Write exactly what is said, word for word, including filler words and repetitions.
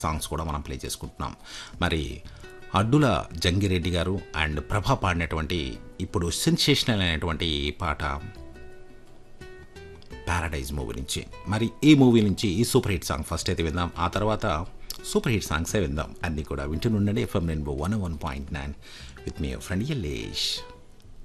Songs కూడా మనం play చేసుకుంటున్నాం. మరి అడ్డుల జంగిరెడ్డి గారు అండ్ ప్రభా పాడినటువంటి ఇప్పుడు సెన్సేషనల్ అయినటువంటి పాట ప్యారడైజ్ మూవీ నుంచి. మరి ఈ మూవీ నుంచి ఈ సూపర్ హిట్ సాంగ్ ఫస్ట్ అయితే విందాం, ఆ తర్వాత సూపర్ హిట్ సాంగ్సే విందాం. అన్నీ కూడా వింటూనుండండి FM rainbow one one point nine with me friend Yallesh.